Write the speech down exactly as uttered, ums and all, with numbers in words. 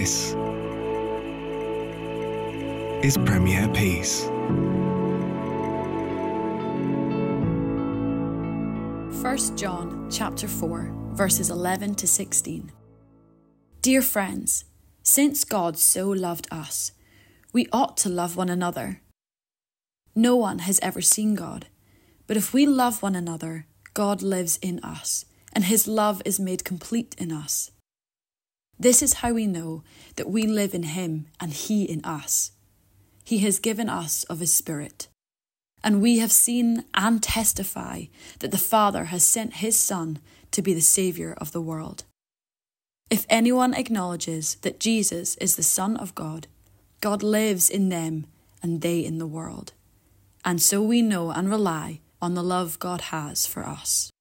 This is Premier Peace. First John chapter four, verses eleven to sixteen. Dear friends, since God so loved us, we ought to love one another. No one has ever seen God, but if we love one another, God lives in us, and his love is made complete in us. This is how we know that we live in him and he in us. He has given us of his Spirit. And we have seen and testify that the Father has sent his Son to be the Saviour of the world. If anyone acknowledges that Jesus is the Son of God, God lives in them and they in the world. And so we know and rely on the love God has for us.